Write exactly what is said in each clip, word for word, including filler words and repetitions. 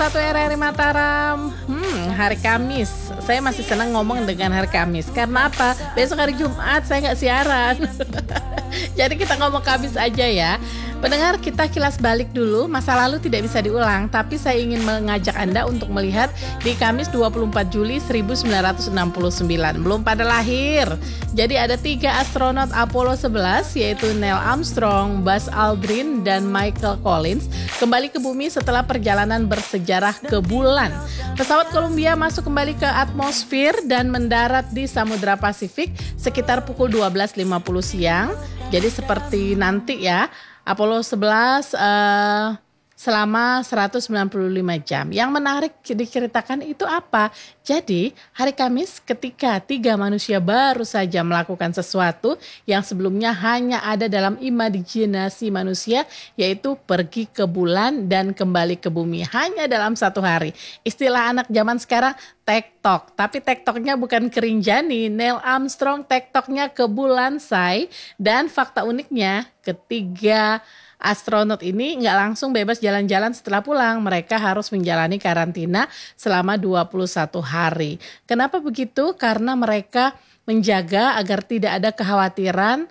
Satu R R I Mataram. Hmm, hari Kamis. Saya masih senang ngomong dengan hari Kamis. Karena apa? Besok hari Jumat saya nggak siaran. Jadi kita ngomong Kamis aja ya. Pendengar, kita kilas balik dulu. Masa lalu tidak bisa diulang, tapi saya ingin mengajak Anda untuk melihat di Kamis dua puluh empat Juli seribu sembilan ratus enam puluh sembilan. Belum pada lahir. Jadi ada tiga astronot Apollo sebelas, yaitu Neil Armstrong, Buzz Aldrin, dan Michael Collins kembali ke bumi setelah perjalanan bersejarah ke bulan. Pesawat Columbia masuk kembali ke atmosfer dan mendarat di Samudra Pasifik sekitar pukul dua belas lima puluh siang. Jadi seperti nanti ya, Apollo sebelas uh, selama seratus sembilan puluh lima jam. Yang menarik diceritakan itu apa? Jadi hari Kamis ketika tiga manusia baru saja melakukan sesuatu yang sebelumnya hanya ada dalam imajinasi manusia, yaitu pergi ke bulan dan kembali ke bumi hanya dalam satu hari. Istilah anak zaman sekarang TikTok, tapi TikToknya bukan kerinjani. Neil Armstrong TikToknya ke bulan, say. Dan fakta uniknya ketiga astronot ini nggak langsung bebas jalan-jalan setelah pulang. Mereka harus menjalani karantina selama dua puluh satu hari. Kenapa begitu? Karena mereka menjaga agar tidak ada kekhawatiran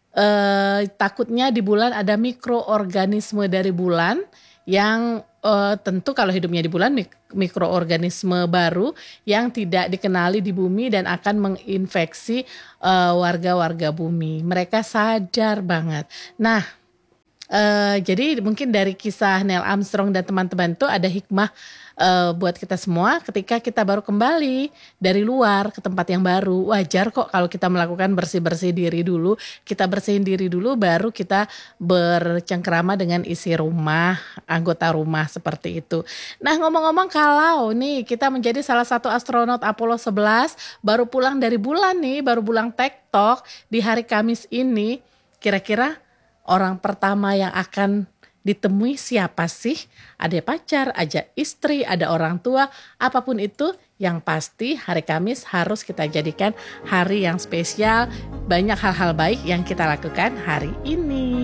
eh, takutnya di bulan ada mikroorganisme dari bulan yang eh, tentu kalau hidupnya di bulan mik- mikroorganisme baru yang tidak dikenali di bumi dan akan menginfeksi eh, warga-warga bumi. Mereka sadar banget. Nah, Uh, jadi mungkin dari kisah Neil Armstrong dan teman-teman itu ada hikmah uh, buat kita semua ketika kita baru kembali dari luar ke tempat yang baru. Wajar kok kalau kita melakukan bersih-bersih diri dulu, kita bersihin diri dulu baru kita bercengkrama dengan isi rumah, anggota rumah seperti itu. Nah, ngomong-ngomong kalau nih kita menjadi salah satu astronot Apollo sebelas baru pulang dari bulan nih, baru pulang TikTok di hari Kamis ini, kira-kira orang pertama yang akan ditemui siapa sih? Ada pacar, ada istri, ada orang tua, apapun itu, yang pasti hari Kamis harus kita jadikan hari yang spesial. Banyak hal-hal baik yang kita lakukan hari ini.